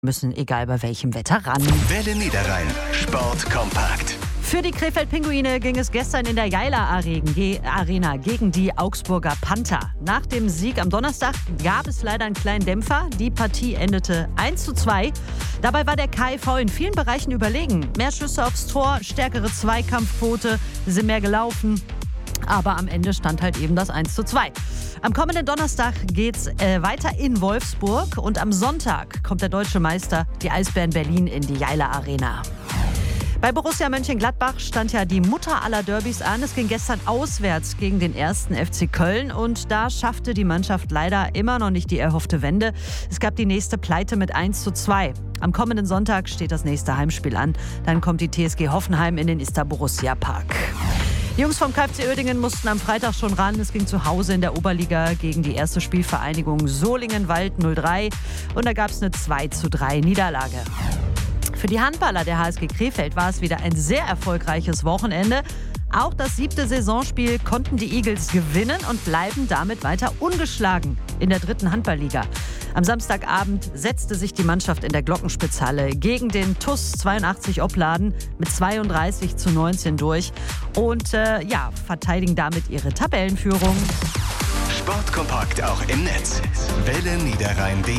müssen, egal bei welchem Wetter, ran. Welle Niederrhein. Sport kompakt. Für die Krefeld-Pinguine ging es gestern in der Jaila Arena gegen die Augsburger Panther. Nach dem Sieg am Donnerstag gab es leider einen kleinen Dämpfer. Die Partie endete 1:2. Dabei war der KIV in vielen Bereichen überlegen. Mehr Schüsse aufs Tor, stärkere Zweikampfquote, sind mehr gelaufen. Aber am Ende stand halt eben das 1:2. Am kommenden Donnerstag geht's weiter in Wolfsburg und am Sonntag kommt der deutsche Meister, die Eisbären Berlin, in die Jaila Arena. Bei Borussia Mönchengladbach stand ja die Mutter aller Derbys an. Es ging gestern auswärts gegen den 1. FC Köln und da schaffte die Mannschaft leider immer noch nicht die erhoffte Wende. Es gab die nächste Pleite mit 1:2. Am kommenden Sonntag steht das nächste Heimspiel an. Dann kommt die TSG Hoffenheim in den Ister Borussia Park. Die Jungs vom KFC Uerdingen mussten am Freitag schon ran. Es ging zu Hause in der Oberliga gegen die erste Spielvereinigung Solingen-Wald 03 und da gab es eine 2:3 Niederlage. Für die Handballer der HSG Krefeld war es wieder ein sehr erfolgreiches Wochenende. Auch das 7. Saisonspiel konnten die Eagles gewinnen und bleiben damit weiter ungeschlagen in der 3. Handballliga. Am Samstagabend setzte sich die Mannschaft in der Glockenspitzhalle gegen den TuS 82 Opladen mit 32:19 durch und verteidigen damit ihre Tabellenführung. Sportkompakt auch im Netz. Welle Niederrhein.de